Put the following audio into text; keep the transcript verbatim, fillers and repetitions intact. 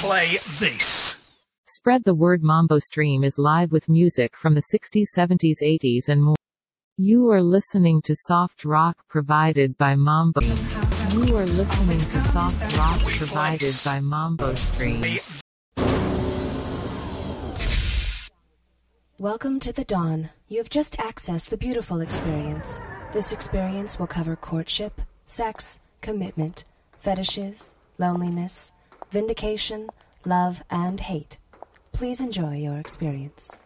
play this. Spread the word. Mambo Stream is live with music from the sixties, seventies, eighties and more. You are listening to soft rock provided by Mambo. You are listening to soft rock provided by Mambo Stream. Welcome to the dawn. You have just accessed the beautiful experience. This experience will cover courtship, sex, commitment, fetishes, loneliness, vindication, love, and hate. Please enjoy your experience.